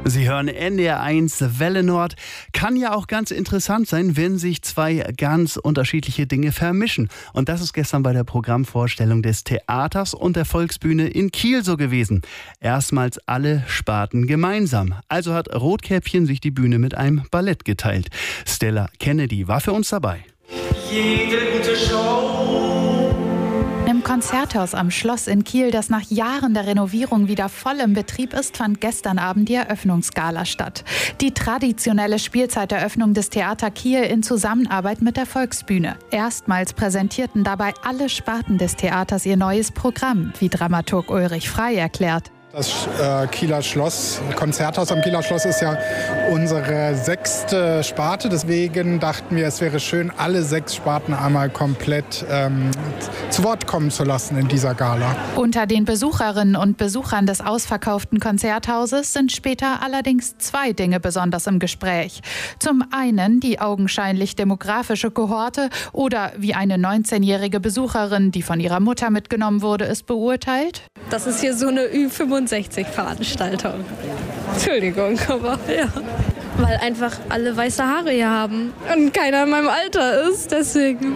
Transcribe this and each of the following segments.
Sie hören NDR1 Welle Nord. Kann ja auch ganz interessant sein, wenn sich zwei ganz unterschiedliche Dinge vermischen. Und das ist gestern bei der Programmvorstellung des Theaters und der Volksbühne in Kiel so gewesen. Erstmals alle Sparten gemeinsam. Also hat Rotkäppchen sich die Bühne mit einem Ballett geteilt. Stella Kennedy war für uns dabei. Jede gute Show. Im Konzerthaus am Schloss in Kiel, das nach Jahren der Renovierung wieder voll im Betrieb ist, fand gestern Abend die Eröffnungsgala statt. Die traditionelle Spielzeiteröffnung des Theater Kiel in Zusammenarbeit mit der Volksbühne. Erstmals präsentierten dabei alle Sparten des Theaters ihr neues Programm, wie Dramaturg Ulrich Frey erklärt. Das Kieler Schloss, Konzerthaus am Kieler Schloss ist ja unsere 6. Sparte. Deswegen dachten wir, es wäre schön, alle 6 Sparten einmal komplett zu Wort kommen zu lassen in dieser Gala. Unter den Besucherinnen und Besuchern des ausverkauften Konzerthauses sind später allerdings 2 Dinge besonders im Gespräch. Zum einen die augenscheinlich demografische Kohorte oder wie eine 19-jährige Besucherin, die von ihrer Mutter mitgenommen wurde, es beurteilt. Das ist hier so eine Ü65-Veranstaltung. Entschuldigung, aber ja. Weil einfach alle weiße Haare hier haben und keiner in meinem Alter ist, deswegen.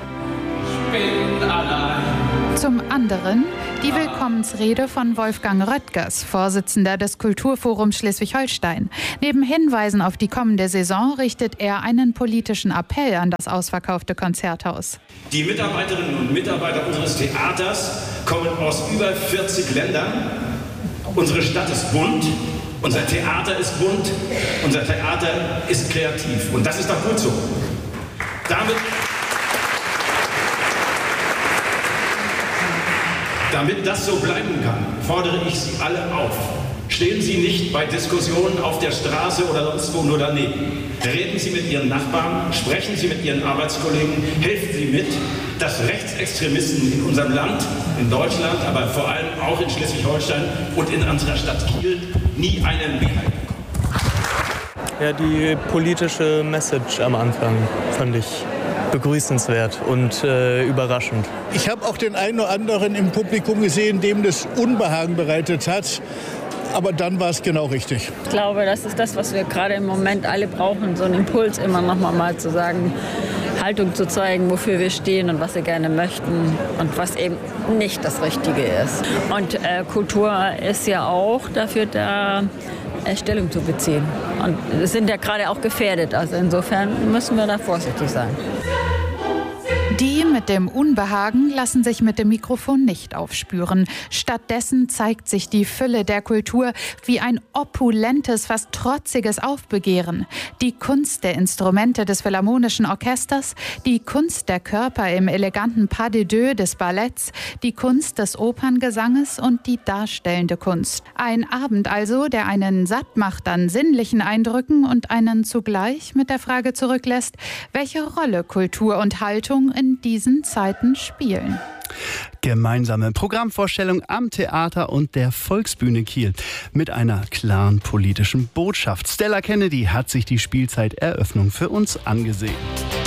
Zum anderen die Willkommensrede von Wolfgang Röttgers, Vorsitzender des Kulturforums Schleswig-Holstein. Neben Hinweisen auf die kommende Saison richtet er einen politischen Appell an das ausverkaufte Konzerthaus. Die Mitarbeiterinnen und Mitarbeiter unseres Theaters kommen aus über 40 Ländern. Unsere Stadt ist bunt, unser Theater ist bunt, unser Theater ist kreativ. Und das ist doch gut so. Damit das so bleiben kann, fordere ich Sie alle auf. Stehen Sie nicht bei Diskussionen auf der Straße oder sonst wo nur daneben. Reden Sie mit Ihren Nachbarn, sprechen Sie mit Ihren Arbeitskollegen, helfen Sie mit, dass Rechtsextremisten in unserem Land, in Deutschland, aber vor allem auch in Schleswig-Holstein und in unserer Stadt Kiel nie eine Mehrheit bekommen. Ja, die politische Message am Anfang fand ich begrüßenswert und überraschend. Ich habe auch den einen oder anderen im Publikum gesehen, dem das Unbehagen bereitet hat. Aber dann war es genau richtig. Ich glaube, das ist das, was wir gerade im Moment alle brauchen. So einen Impuls immer noch mal zu sagen, Haltung zu zeigen, wofür wir stehen und was wir gerne möchten und was eben nicht das Richtige ist. Und Kultur ist ja auch dafür da, Stellung zu beziehen. Und wir sind ja gerade auch gefährdet. Also insofern müssen wir da vorsichtig sein. Die mit dem Unbehagen lassen sich mit dem Mikrofon nicht aufspüren. Stattdessen zeigt sich die Fülle der Kultur wie ein opulentes, fast trotziges Aufbegehren. Die Kunst der Instrumente des Philharmonischen Orchesters, die Kunst der Körper im eleganten Pas de deux des Balletts, die Kunst des Operngesanges und die darstellende Kunst. Ein Abend also, der einen satt macht an sinnlichen Eindrücken und einen zugleich mit der Frage zurücklässt, welche Rolle Kultur und Haltung in diesen Zeiten spielen. Gemeinsame Programmvorstellung am Theater und der Volksbühne Kiel mit einer klaren politischen Botschaft. Stella Kennedy hat sich die Spielzeiteröffnung für uns angesehen.